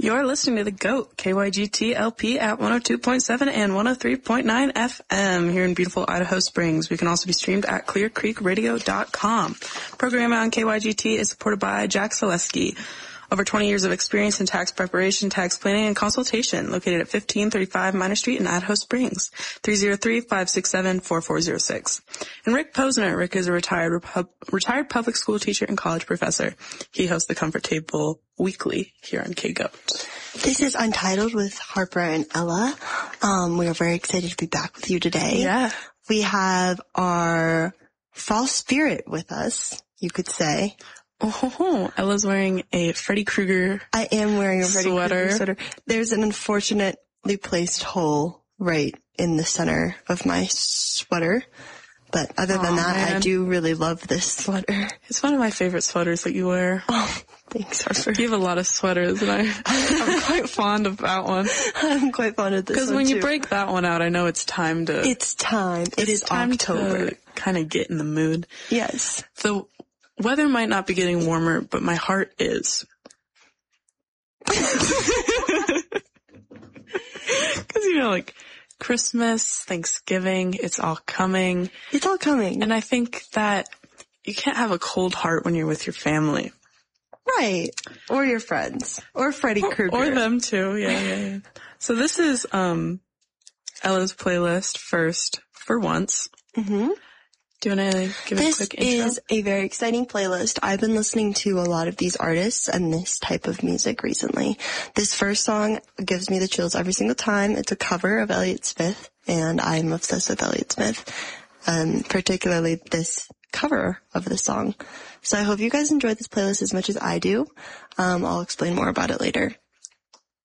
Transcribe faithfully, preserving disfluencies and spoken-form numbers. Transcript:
You're listening to The GOAT, K Y G T L P at one oh two point seven and one oh three point nine F M here in beautiful Idaho Springs. We can also be streamed at clear creek radio dot com. Programming on K Y G T is supported by Jack Zaleski. Over twenty years of experience in tax preparation, tax planning, and consultation. Located at fifteen thirty-five Minor Street in Idaho Springs. three oh three, five six seven, four four oh six. And Rick Posner. Rick is a retired Repu- retired public school teacher and college professor. He hosts the Comfort Table weekly here on K-GOAT. This is Untitled with Harper and Ella. Um, we are very excited to be back with you today. Yeah. We have our fall spirit with us, you could say. Oh, Ella's wearing a Freddy Krueger I am wearing a Freddy sweater. Krueger sweater. There's an unfortunately placed hole right in the center of my sweater. But other than Aw, that, man. I do really love this sweater. It's one of my favorite sweaters that you wear. Oh, thanks, Harper. You have a lot of sweaters, and I, I'm quite fond of that one. I'm quite fond of this one, Because when you too. break that one out, I know it's time to... It's time. It is time October. to kind of get in the mood. Yes. The weather might not be getting warmer, but my heart is. Because, you know, like, Christmas, Thanksgiving, it's all coming. It's all coming. And I think that you can't have a cold heart when you're with your family. Right. Or your friends. Or Freddy Krueger. Or them too, yeah, yeah, yeah. So this is um Ella's playlist first, for once. Mm-hmm. Do you want to give This a quick intro? is a very exciting playlist. I've been listening to a lot of these artists and this type of music recently. This first song gives me the chills every single time. It's a cover of Elliott Smith, and I'm obsessed with Elliott Smith, um, particularly this cover of the song. So I hope you guys enjoyed this playlist as much as I do. Um, I'll explain more about it later.